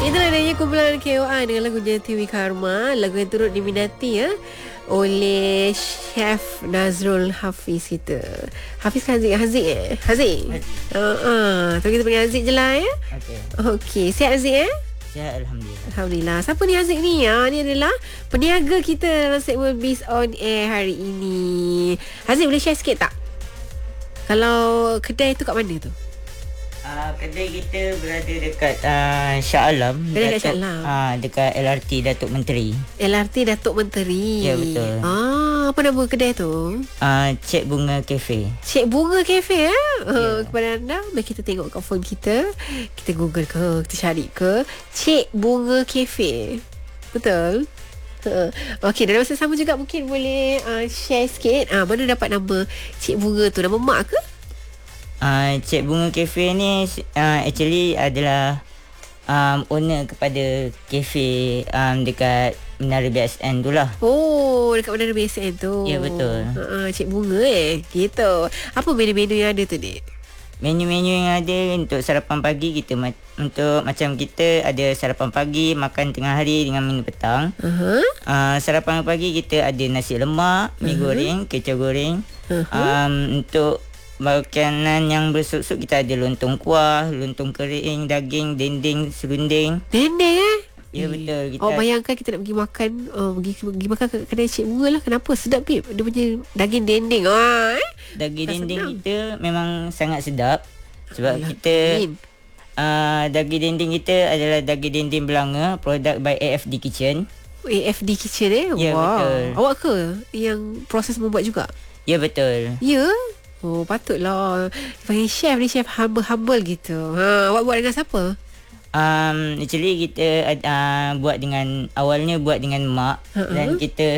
Itulah adanya kumpulan KOI dengan lagu Jatiwi Karma, lagu yang turut diminati oleh Chef Nazrul Hafiz kita. Hafiz kan Haziq Haziq. So kita panggil Haziq je lah ya. Okey, sihat Haziq Ya, Alhamdulillah. Alhamdulillah. Siapa ni Haziq ni? Ni adalah peniaga kita dalam segmen Biz On Air hari ini. Haziq boleh share sikit tak? Kalau kedai tu kat mana tu? Kedai kita berada dekat Shah Alam. Dekat Shah Alam. Dekat LRT Datuk Menteri. LRT Datuk Menteri. Ya, betul. Apa nama kedai tu? Cik Bunga Cafe. Cik Bunga Cafe Ya. Kepada anda, mari kita tengok kat phone kita. Kita google ke, kita cari ke Cik Bunga Cafe. Betul? Okey, dalam masa sama juga mungkin boleh share sikit mana dapat nama Cik Bunga tu? Nama mak ke? Cik Bunga Cafe ni actually adalah owner kepada cafe dekat Menara BSN tu lah. Oh, dekat Menara BSN tu. Ya, betul. Cik Bunga gitu. Apa menu-menu yang ada tu, Dik? Menu-menu yang ada untuk sarapan pagi kita untuk macam kita ada sarapan pagi, makan tengah hari dengan menu petang. Sarapan pagi kita ada nasi lemak, mi goreng, kecap goreng. Untuk makanan yang bersup-sup kita ada lontong kuah, lontong kering, daging, dendeng, serunding. Dendeng Ya, betul. Bayangkan kita nak pergi makan pergi makan ke kedai Cik Bunga lah. Kenapa? Sedap, Pip. Dia punya daging dendeng. Daging dendeng kita memang sangat sedap. Sebab kita daging dendeng kita adalah daging dendeng Belanga, produk by AFD Kitchen. AFD Kitchen Ya, betul. Awak ke yang proses membuat juga? Ya, betul. Ya. Oh, patutlah. Panggil chef ni, chef humble gitu. Awak buat dengan siapa? Actually kita awalnya buat dengan mak. Dan kita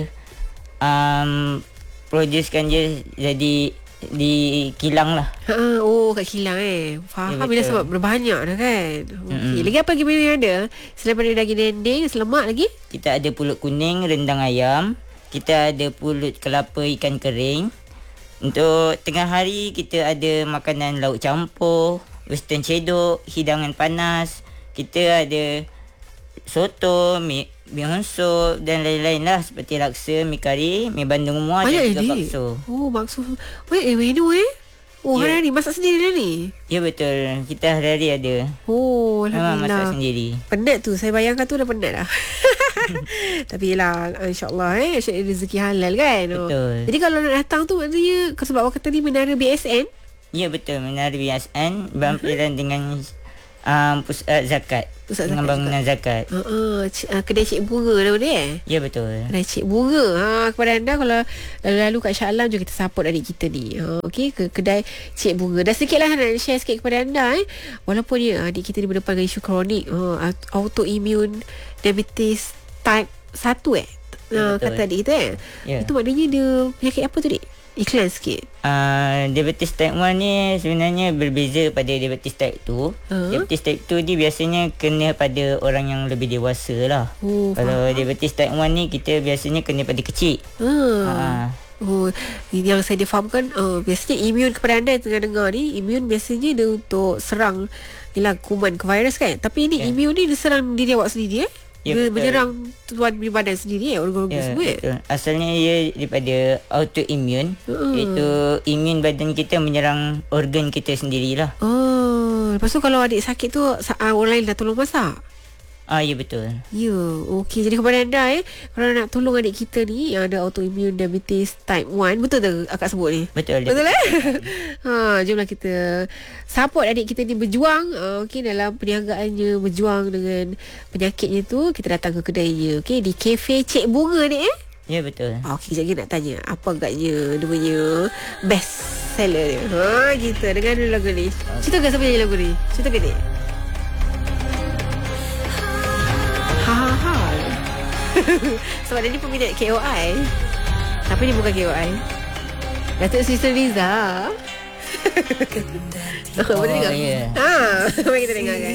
producekan je jadi di kilang lah. Kat kilang faham. Ya, bila sebab berbanyak dah kan. Okay. Lagi apa lagi menu yang ada? Selain pada daging dendeng, selemak lagi? Kita ada pulut kuning, rendang ayam. Kita ada pulut kelapa ikan kering. Untuk tengah hari kita ada makanan lauk campur, western cedok, hidangan panas. Kita ada soto, mi honso dan lain-lain lah seperti laksa, mi kari, mi bandung muar dan juga bakso. Bakso. Banyak menu hari-hari masak sendiri dah ni? Ya, betul. Kita hari-hari ada. Alhamdulillah. Memang masak sendiri. Penat tu. Saya bayangkan tu dah penat dah. Tapi yelah, insyaAllah rezeki halal kan. Betul. Jadi kalau nak datang tu maknanya, sebab awak kata ni Menara BSN? Ya, betul. Menara BSN berhampiran dengan pusat zakat. Dengan bangunan zakat. Kedai Cik Bunga nama dia Ya, betul. Kedai Cik Bunga. Kepada anda kalau lalu-lalu kat Shah Alam, jom kita support adik kita ni. Okey, ke kedai Cik Bunga. Dah sikit lah nak share sikit kepada anda walaupun adik kita ni berdepan dengan isu kronik autoimmune diabetes type 1 kata adik kita Itu maknanya dia penyakit apa tu, Dik? Iklan sikit. Diabetes type 1 ni sebenarnya berbeza pada diabetes type 2. Diabetes type 2 ni biasanya kena pada orang yang lebih dewasa lah. Kalau diabetes type 1 ni kita biasanya kena pada kecil. Yang saya difahamkan biasanya imun kepada anda yang tengah dengar ni, imun biasanya dia untuk serang kuman ke virus kan. Tapi ini imun ni dia serang diri awak sendiri dia menyerang tuan badan sendiri organ-organ semua Asalnya ia daripada autoimmune, iaitu imun badan kita menyerang organ kita sendirilah. Lepas tu kalau adik sakit tu orang lain dah tolong masak? Ya, betul. Ya, okey. Jadi kepada anda kalau nak tolong adik kita ni yang ada autoimmune diabetes type 1, betul tak akak sebut ni? Betul. Betul jomlah kita support adik kita ni berjuang dalam perniagaannya, berjuang dengan penyakitnya tu. Kita datang ke kedainya di Cafe Cik Bunga ni Ya, betul. Okey, sekejap lagi nak tanya apa agaknya dia punya best seller dia. Gitu. Dengar dulu lagu ni. Cerita ke siapa nyanyi lagu ni? Cerita ke Dik? Sebab dia ni peminat KOI. Tapi ni bukan KOI. Datuk Sri Liza. Boleh dengar? Ya. Mari kita dengarkan.